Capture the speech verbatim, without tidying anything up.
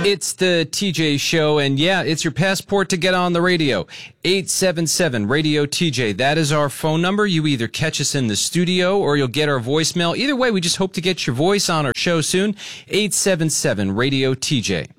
It's the T J Show, and yeah, it's your passport to get on the radio. eight seven seven radio T J. That is our phone number. You either catch us in the studio or you'll get our voicemail. Either way, we just hope to get your voice on our show soon. eight seven seven radio T J.